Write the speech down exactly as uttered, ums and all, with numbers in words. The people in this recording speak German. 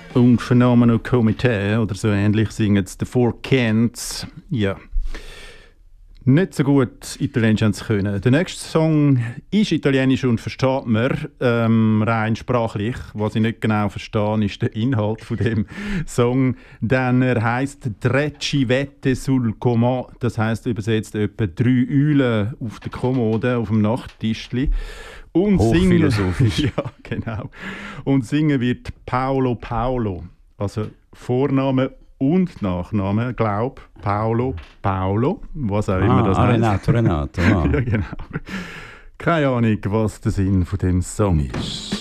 Un Fenomeno Comité oder so ähnlich singen es The Four Cans. Ja. Nicht so gut Italienisch haben sie können. Der nächste Song ist italienisch und versteht man ähm, rein sprachlich. Was ich nicht genau verstehe, ist der Inhalt von dem Song. Denn er heisst «Tre civette sul comò». Das heisst übersetzt etwa «drei Eulen auf der Kommode», auf dem Nachttischli. Und singen, ja, genau. Und singen wird Paolo Paolo. Also Vorname und Nachname, glaub, Paolo, Paolo, was auch ah, immer das ah, heißt. Renato, Renato. Ah. Ja, genau. Keine Ahnung, was der Sinn von dem Song ist.